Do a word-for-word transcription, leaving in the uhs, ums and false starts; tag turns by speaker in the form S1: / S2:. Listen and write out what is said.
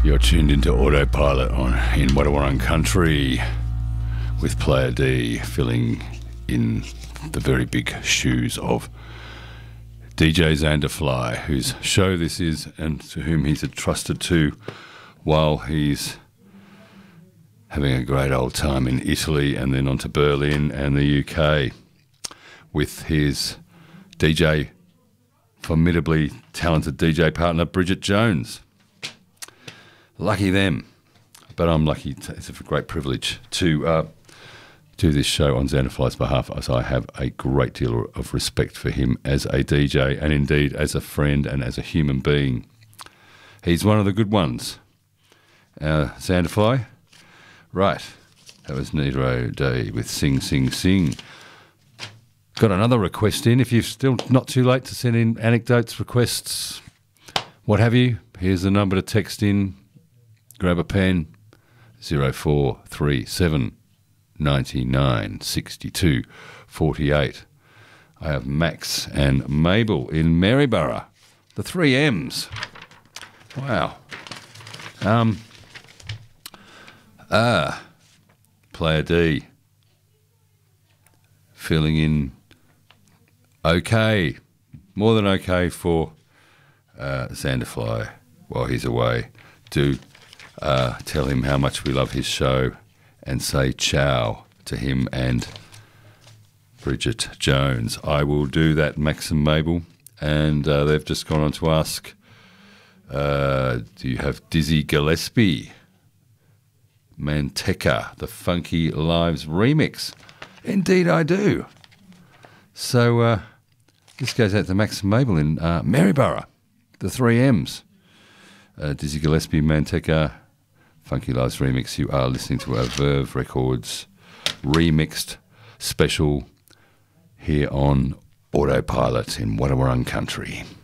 S1: You're tuned into Autopilot on in Wadawurrung Country with Player D filling in the very big shoes of D J Xander Fly, whose show this is and to whom he's entrusted to while he's having a great old time in Italy and then on to Berlin and the U K with his D J, formidably talented D J partner, Bridget Jones. Lucky them. But I'm lucky, to, it's a great privilege to uh, do this show on Xander Fly's behalf, as I have a great deal of respect for him as a D J and indeed as a friend and as a human being. He's one of the good ones. Uh, Xander Fly? Right. That was Nero Day with Sing, Sing, Sing. Got another request in. If you're still not too late to send in anecdotes, requests, what have you, here's the number to text in. Grab a pen, zero four three seven, nine nine, six two, four eight. I have Max and Mabel in Maryborough, the three M's. Wow. Um. Ah, Player D. Filling in okay, more than okay for uh, Xander Fly while he's away. Do Uh, tell him how much we love his show and say ciao to him and Bridget Jones. I will do that, Max and Mabel. And uh, they've just gone on to ask, uh, do you have Dizzy Gillespie, Manteca, the Funky Lives remix? Indeed I do. So uh, this goes out to Max and Mabel in uh, Maryborough, the three M's. Uh, Dizzy Gillespie, Manteca, Funky Lives remix. You are listening to our Verve Records remixed special here on Autopilot in Wadawurrung Country.